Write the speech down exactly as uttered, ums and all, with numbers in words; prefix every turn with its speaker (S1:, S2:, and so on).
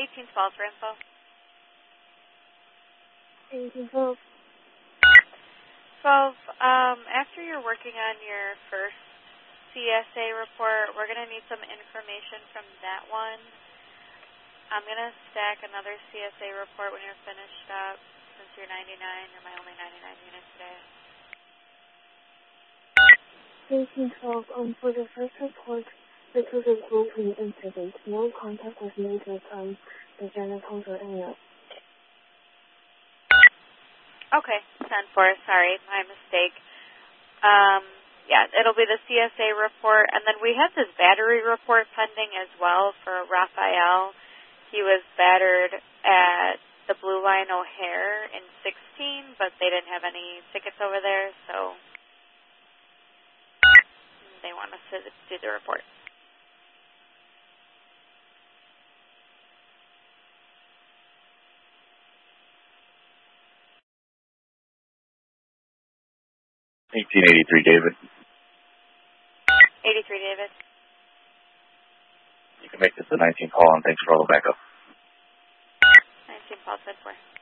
S1: eighteen twelve for info.
S2: eighteen twelve.
S1: twelve, um, after you're working on your first C S A report, we're going to need some information from that one. I'm going to stack another C S A report when you're finished up. Since you're ninety-nine, you're my only ninety-nine unit today.
S2: eighteen twelve, um, for the first report, this was a grouping incident. No contact was made with, um, the genitals or any else.
S1: Okay, ten four, sorry, my mistake. Um, yeah, it'll be the C S A report, and then we had this battery report pending as well for Raphael. He was battered at the Blue Line O'Hare in sixteen, but they didn't have any tickets over there, so they want us to do the report.
S3: eighteen eighty-three, David.
S1: eighty-three, David.
S3: You can make this a nineteen call, and thanks for all the backup.
S1: nineteen call, ten four.